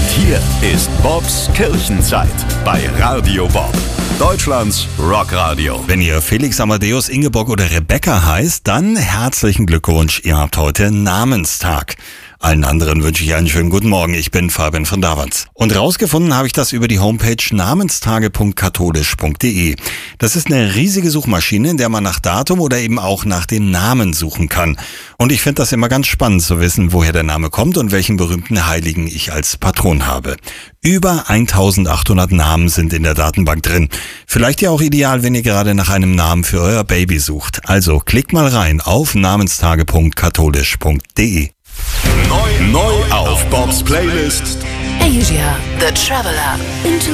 hier ist Bobs Kirchenzeit bei Radio Bob, Deutschlands Rockradio. Wenn ihr Felix, Amadeus, Ingeborg oder Rebecca heißt, dann herzlichen Glückwunsch, ihr habt heute Namenstag. Allen anderen wünsche ich einen schönen guten Morgen. Ich bin Fabian von Davanz. Und rausgefunden habe ich das über die Homepage namenstage.katholisch.de. Das ist eine riesige Suchmaschine, in der man nach Datum oder eben auch nach dem Namen suchen kann. Und ich finde das immer ganz spannend zu wissen, woher der Name kommt und welchen berühmten Heiligen ich als Patron habe. Über 1800 Namen sind in der Datenbank drin. Vielleicht ja auch ideal, wenn ihr gerade nach einem Namen für euer Baby sucht. Also klickt mal rein auf namenstage.katholisch.de. Neu auf Bobs Playlist. Asia, The Traveler.